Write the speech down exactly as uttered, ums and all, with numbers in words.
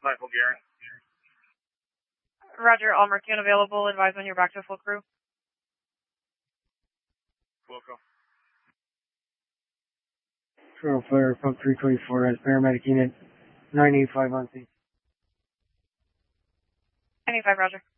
nine Bulgarian. Roger, all Mercy unavailable. Advise when you're back to full crew. Wilco. Toronto Flare, Pump three twenty-four as paramedic unit nine eight five on scene. nine eight five, Roger.